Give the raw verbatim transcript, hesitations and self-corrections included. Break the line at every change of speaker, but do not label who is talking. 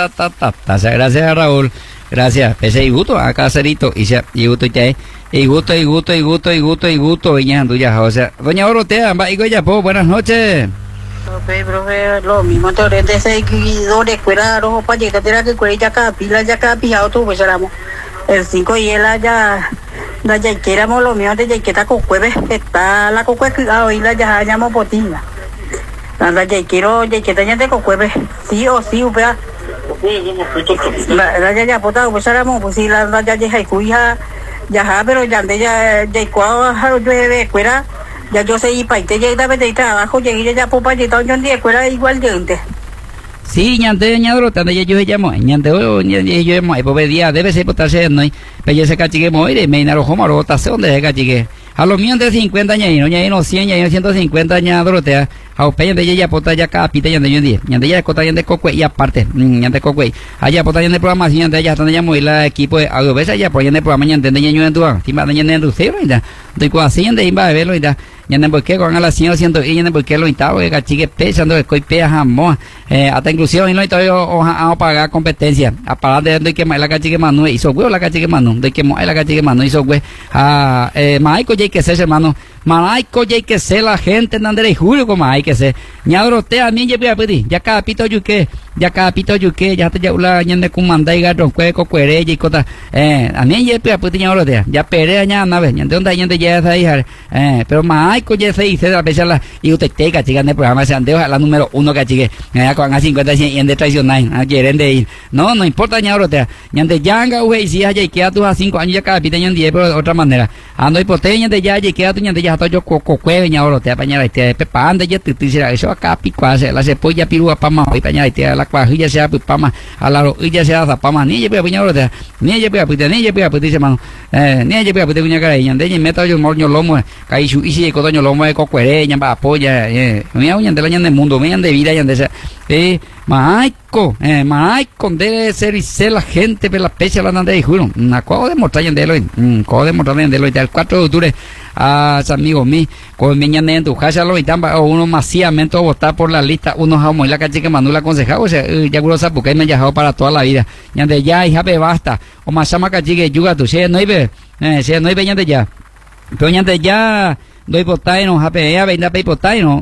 ta, ta, ta, ta. Gracias, Raúl. Gracias. Ese y gusto, acá cerito. Y ya, y gusto, y y gusto, y gusto, y gusto, y gusto, y gusto. Y ya, ya, o sea, doña Dorotea, va, y ya, po, buenas noches.
Profe, profe, lo mismo, entonces, de ese equipo de escuela, rojo, para llegar a que cuele ya cada pila, ya cada pijado, tú, pues éramos el cinco y él ya, la ya que éramos lo mío, de ya que está con jueves, está la cocué, y la ya llamamos potina. La ya quiero, ya que tenía de con jueves, sí o sí, upea. La ya ya pota, pues éramos, pues sí, la ya ya ya cuija, ya, pero ya de ya, ya cuava, yo de escuela. Ya yo sé y paite ya da de trabajo llegué ya popa ya yo en escuela igual de antes.
Sí, ñante ñadro tanda ya yo llamo ñante yo yo llamo pues día debe ser potarse no pero yo se cachique moire me inaro homaro ta se donde se cachique a los míos de cincuenta años no ya no cien ya ciento cincuenta ñadro te a peña de ya pota ya capita ya de yo día ñante ya cota de coque y aparte ñante coque allá pota de programación ñante ya tanda ya muy la equipo a veces ya pues de programa ñante de ño en tu timba de ñante en tu cero ya de cuasi de imba de verlo ya ñande porque con a la cien ciento y ñande porque lo intavo que cachique pesando que coi pea jamón eh hasta inclusive y no estoy a pagar competencia a parar de de que la cachique manu hizo huevo la cachique manu de que la cachique manu hizo huevo a eh maico ya que ser hermano maico ya que ser la gente nandere y julio como hay que ser ñadro te a mí ya voy pedir ya cada pito yuque ya cada pito yuque ya te ya la ñande con manda y gato cueco cuere y cota eh a mí ya voy a pedir ñadro te ya pere ña na vez ñande donde ñande ya esa hija eh pero maico ya se dice a veces la y usted te cachiga en el programa se andeo la número uno cachigue me con a cincuenta cien y en de traicionar a quieren de ir no no importa ñadro te ñande yanga uge y si ya queda tú a cinco años ya cada pito ñande pero de otra manera ando y pote ñande ya ya queda tú ñande ya estoy yo coco cueve ñadro te pañara este pepa ande ya te dice eso acá pico hace la cepolla pirúa pama y pañara este la cuajilla sea pama a la rodilla sea zapama ni lleve ñadro te ni lleve pues ni lleve pues dice mano eh ni lleve pues ña cara ñande y meto yo morño lomo kai su isi ko doño lomo de cocuere ña pa apoya eh mira ñande la ñande mundo me ñande vida ñande eh maico eh maico debe ser y ser la gente per la pecha la nande juro una cosa de mostrar ñande lo un cosa de mostrar ñande lo el cuatro de octubre a amigos mí con mi ñande en tu casa lo itamba uno masivamente votar por la lista uno jamo y la cachique Manuel aconsejado o sea ya gurosa porque me dejado para toda la vida ñande ya hija be basta o masama cachique yuga tu se no ibe eh se no ibe ñande ya pero ñande ya doy por no jape ya venga pe por no